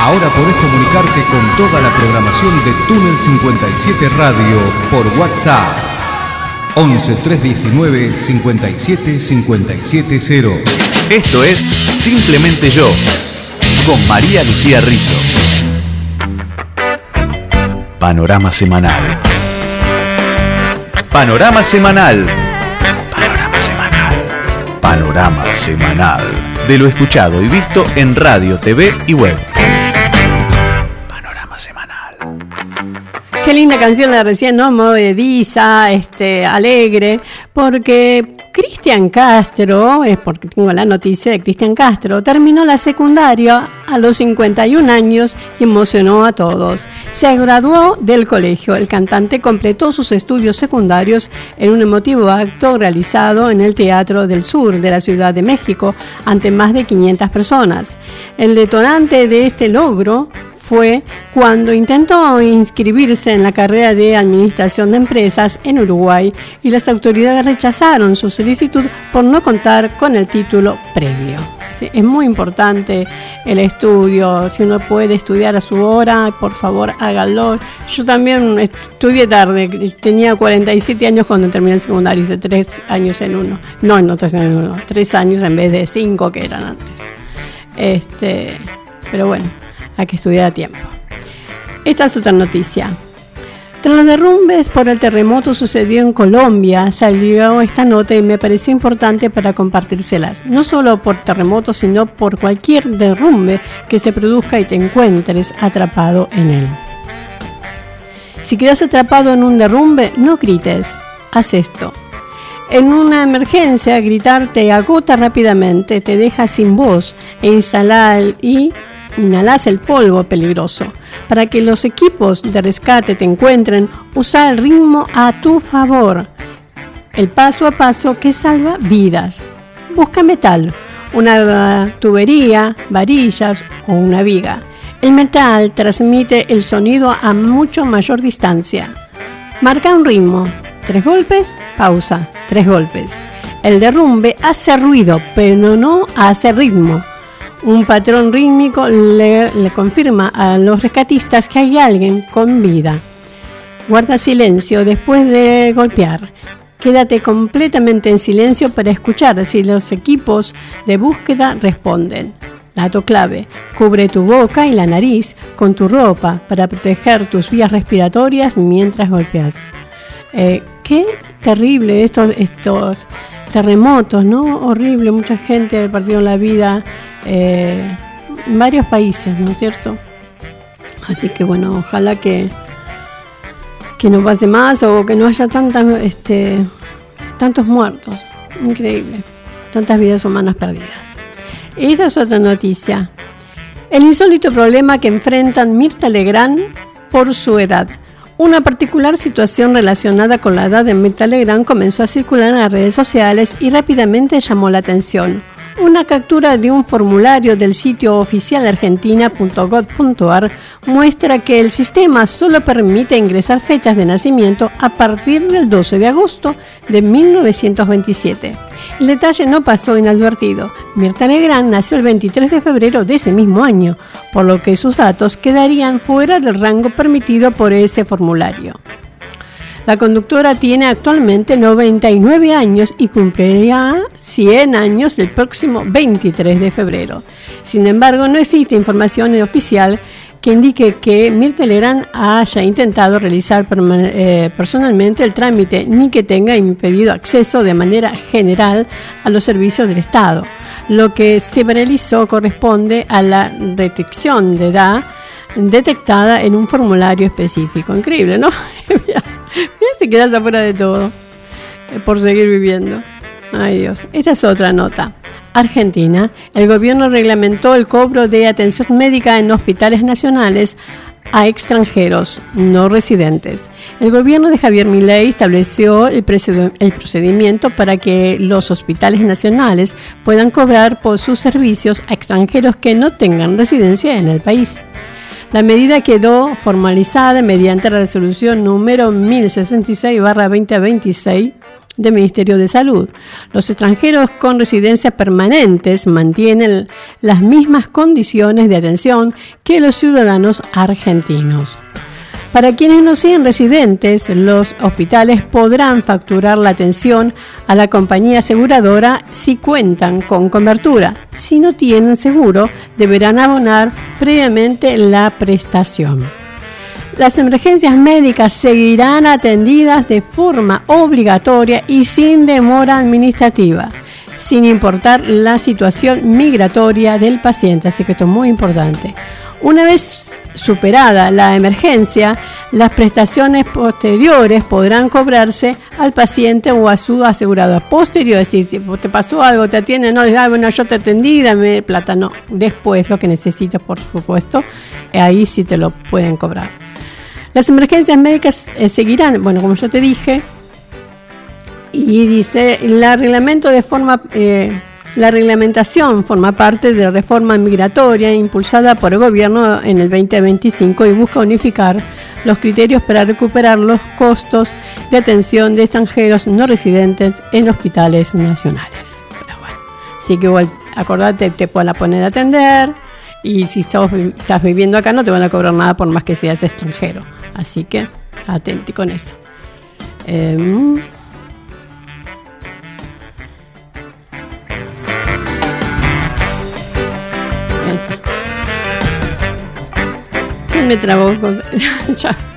Ahora podés comunicarte con toda la programación de Túnel 57 Radio por WhatsApp 11 319 57 570. Esto es Simplemente Yo, con María Lucía Rizzo. Panorama semanal. Panorama semanal. Panorama semanal. Panorama semanal. De lo escuchado y visto en radio, TV y web. Panorama semanal. Qué linda canción la recién, ¿no? Movediza, alegre, porque Cristian Castro, es porque tengo la noticia de Cristian Castro, terminó la secundaria a los 51 años y emocionó a todos. Se graduó del colegio. El cantante completó sus estudios secundarios en un emotivo acto realizado en el Teatro del Sur de la Ciudad de México ante más de 500 personas. El detonante de este logro fue cuando intentó inscribirse en la carrera de Administración de Empresas en Uruguay y las autoridades rechazaron su solicitud por no contar con el título previo. Sí, es muy importante el estudio. Si uno puede estudiar a su hora, por favor hágalo. Yo también estudié tarde, tenía 47 años cuando terminé el secundario, hice 3 años en uno. No 3 años en uno, 3 años en vez de 5 que eran antes. Pero bueno, hay que estudiar a tiempo. Esta es otra noticia. Tras los derrumbes por el terremoto sucedido en Colombia, salió esta nota y me pareció importante para compartírselas. No solo por terremotos, sino por cualquier derrumbe que se produzca y te encuentres atrapado en él. Si quedas atrapado en un derrumbe, no grites, haz esto. En una emergencia, gritar te agota rápidamente, te deja sin voz e inhalas el polvo peligroso. Para que los equipos de rescate te encuentren, usa el ritmo a tu favor. El paso a paso que salva vidas. Busca metal, una tubería, varillas o una viga. El metal transmite el sonido a mucho mayor distancia. Marca un ritmo. 3 golpes, pausa. 3 golpes. El derrumbe hace ruido, pero no hace ritmo. Un patrón rítmico le confirma a los rescatistas que hay alguien con vida. Guarda silencio después de golpear. Quédate completamente en silencio para escuchar si los equipos de búsqueda responden. Dato clave: cubre tu boca y la nariz con tu ropa para proteger tus vías respiratorias mientras golpeas. Qué terrible estos terremotos, ¿no? Horrible, mucha gente ha perdido la vida en varios países, ¿no es cierto? Así que bueno, ojalá que no pase más o que no haya tantos muertos. Increíble, tantas vidas humanas perdidas. Esta es otra noticia. El insólito problema que enfrentan Mirtha Legrand por su edad. Una particular situación relacionada con la edad de Mirtha Legrand comenzó a circular en las redes sociales y rápidamente llamó la atención. Una captura de un formulario del sitio oficial argentina.gov.ar muestra que el sistema solo permite ingresar fechas de nacimiento a partir del 12 de agosto de 1927. El detalle no pasó inadvertido. Mirtha Legrand nació el 23 de febrero de ese mismo año, por lo que sus datos quedarían fuera del rango permitido por ese formulario. La conductora tiene actualmente 99 años y cumplirá 100 años el próximo 23 de febrero. Sin embargo, no existe información oficial que indique que Mirtha Legrand haya intentado realizar personalmente el trámite ni que tenga impedido acceso de manera general a los servicios del Estado. Lo que se realizó corresponde a la restricción de edad detectada en un formulario específico. Increíble, ¿no? Mira, si quedas afuera de todo por seguir viviendo. Ay, Dios. Esta es otra nota. Argentina. El gobierno reglamentó el cobro de atención médica en hospitales nacionales a extranjeros no residentes. El gobierno de Javier Milei estableció el procedimiento para que los hospitales nacionales puedan cobrar por sus servicios a extranjeros que no tengan residencia en el país. La medida quedó formalizada mediante la resolución número 1066/2026 del Ministerio de Salud. Los extranjeros con residencias permanentes mantienen las mismas condiciones de atención que los ciudadanos argentinos. Para quienes no sean residentes, los hospitales podrán facturar la atención a la compañía aseguradora si cuentan con cobertura. Si no tienen seguro, deberán abonar previamente la prestación. Las emergencias médicas seguirán atendidas de forma obligatoria y sin demora administrativa, sin importar la situación migratoria del paciente. Así que esto es muy importante. Una vez superada la emergencia, las prestaciones posteriores podrán cobrarse al paciente o a su asegurador. Posterior, es decir, si te pasó algo, te atienden, no, bueno, yo te atendí, dame plata, no. Después, lo que necesitas, por supuesto, ahí sí te lo pueden cobrar. Las emergencias médicas seguirán, bueno, como yo te dije, y dice, la reglamentación forma parte de la reforma migratoria impulsada por el gobierno en el 2025 y busca unificar los criterios para recuperar los costos de atención de extranjeros no residentes en hospitales nacionales. Pero bueno, así que igual, acordate, te van a poner a atender y si estás viviendo acá no te van a cobrar nada por más que seas extranjero. Así que atenti con eso. Se me trabó. Ya.